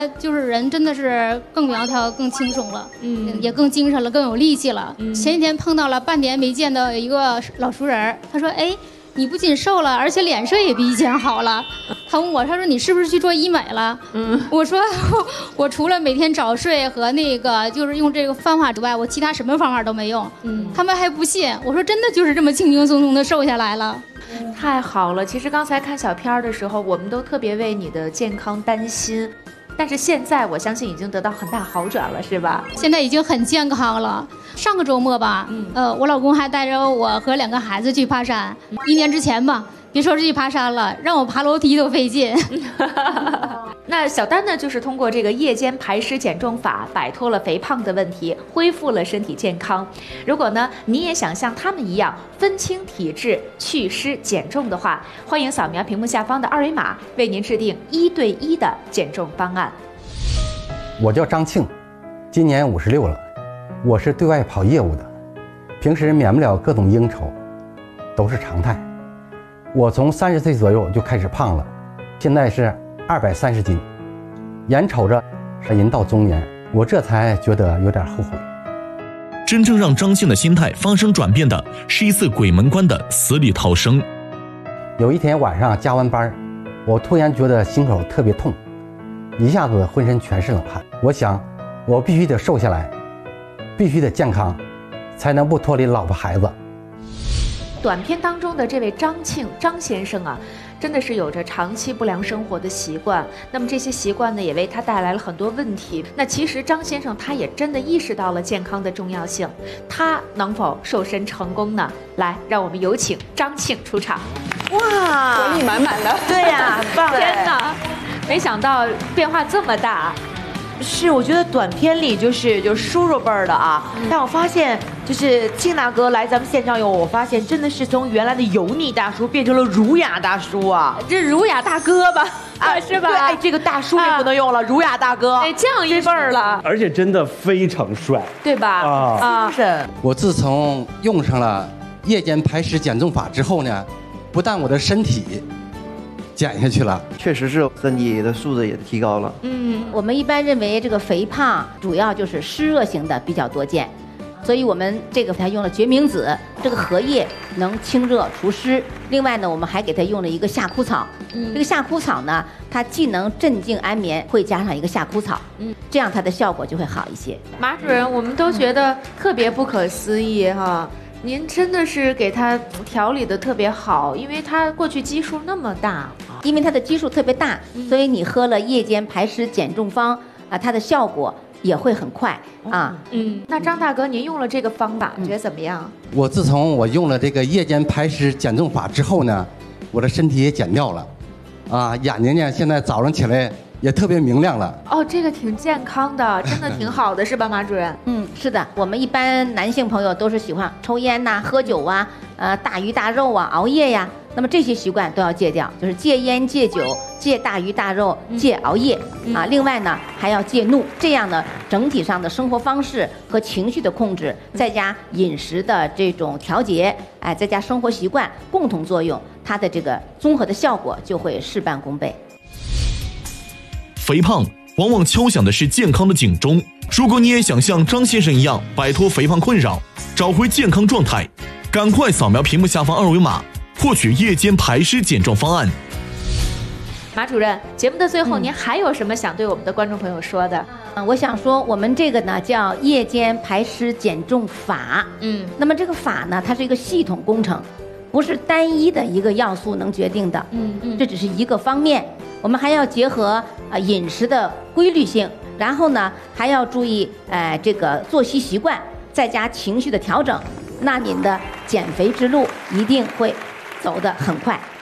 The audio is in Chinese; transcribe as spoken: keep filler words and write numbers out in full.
就是人真的是更苗条、更轻松了，嗯，也更精神了，更有力气了。嗯、前几天碰到了半年没见的一个老熟人，他说：“哎，你不仅瘦了，而且脸色也比以前好了。”他问我，他说：“你是不是去做医美了？”嗯，我说：“我除了每天早睡和那个就是用这个方法之外，我其他什么方法都没用。”嗯，他们还不信。我说：“真的就是这么轻轻松松的瘦下来了。” 太好了！其实刚才看小片的时候，我们都特别为你的健康担心。但是现在我相信已经得到很大好转了，是吧？ 现在已经很健康了。上个周末吧，嗯、呃，我老公还带着我和两个孩子去爬山。嗯、一年之前吧，别说是去爬山了，让我爬楼梯都费劲。 那小丹呢，就是通过这个夜间排湿减重法，摆脱了肥胖的问题，恢复了身体健康。如果呢，你也想像他们一样分清体质、祛湿减重的话，欢迎扫描屏幕下方的二维码，为您制定一对一的减重方案。 我叫张庆，今年五十六了，我是对外跑业务的，平时免不了各种应酬，都是常态。我从三十岁左右就开始胖了，现在是二百三十斤，眼瞅着人到中年，我这才觉得有点后悔。 真正让张庆的心态发生转变的是一次鬼门关的死里逃生。 有一天晚上加完班，我突然觉得心口特别痛，一下子浑身全是冷汗。我想我必须得瘦下来，必须得健康，才能不脱离老婆孩子。 短片当中的这位张庆张先生啊，真的是有着长期不良生活的习惯，那么这些习惯呢，也为他带来了很多问题。那其实张先生他也真的意识到了健康的重要性，他能否瘦身成功呢？来，让我们有请张庆出场。 哇，活力满满的，对呀、啊，很棒！ 天哪，没想到变化这么大。 是，我觉得短片里就是就是叔叔辈儿的啊，嗯、但我发现就是庆大哥来咱们现场以后，我发现真的是从原来的油腻大叔变成了儒雅大叔啊， 这儒雅大哥吧，啊是吧？ 对，哎，这个大叔也不能用了，啊、儒雅大哥， 哎，这样一辈儿了， 而且真的非常帅， 对吧？ 啊啊，是。 我自从用上了夜间排湿减重法之后呢，不但我的身体减下去了， 确实是身体的素质也提高了。 嗯，我们一般认为这个肥胖主要就是湿热型的比较多见，所以我们这个还用了决明子，这个荷叶能清热除湿。另外呢，我们还给它用了一个夏枯草。嗯，这个夏枯草呢，它既能镇静安眠，会加上一个夏枯草，嗯，这样它的效果就会好一些。 马主任，我们都觉得特别不可思议哈。您真的是给他调理的特别好，因为他过去基数那么大， 因为它的基数特别大，嗯、所以你喝了夜间排湿减重方啊，它的效果也会很快啊。 嗯，那张大哥，您用了这个方法，嗯、觉得怎么样？ 我自从我用了这个夜间排湿减重法之后呢，我的身体也减掉了，啊，眼睛呢现在早上起来也特别明亮了。 哦，这个挺健康的，真的挺好的，是吧，马主任？ 嗯，是的。我们一般男性朋友都是喜欢抽烟呐、喝酒啊、呃大鱼大肉啊、熬夜呀，那么这些习惯都要戒掉，就是戒烟、戒酒、戒大鱼大肉、戒熬夜、嗯、啊。另外呢，还要戒怒，这样呢，整体上的生活方式和情绪的控制，再加饮食的这种调节，哎，再加生活习惯共同作用，它的这个综合的效果就会事半功倍。 肥胖往往敲响的是健康的警钟。如果你也想像张先生一样摆脱肥胖困扰，找回健康状态，赶快扫描屏幕下方二维码，获取夜间排湿减重方案。 马主任，节目的最后，嗯、您还有什么想对我们的观众朋友说的？ 嗯，我想说，我们这个呢叫夜间排湿减重法。嗯，那么这个法呢，它是一个系统工程，不是单一的一个要素能决定的。嗯嗯，这只是一个方面。我们还要结合呃饮食的规律性，然后呢还要注意呃这个作息习惯，再加情绪的调整，那您的减肥之路一定会走得很快。